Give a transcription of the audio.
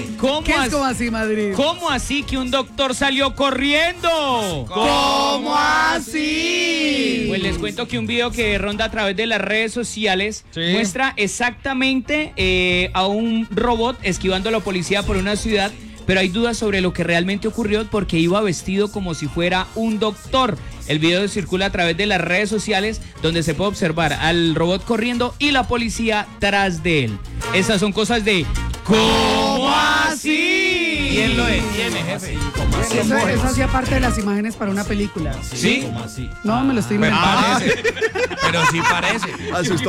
¿Qué es como así, Madrid? ¿Cómo así que un doctor salió corriendo? ¿Cómo así? Pues les cuento que un video que ronda a través de las redes sociales muestra exactamente a un robot esquivando a la policía por una ciudad, pero hay dudas sobre lo que realmente ocurrió porque iba vestido como si fuera un doctor. El video circula a través de las redes sociales donde se puede observar al robot corriendo y la policía tras de él. Esas son cosas de ¿cómo así? ¿Quién lo entiende, jefe? Eso hacía parte de las imágenes para una película. ¿Sí? No, me lo estoy inventando. Pero sí parece. Asustó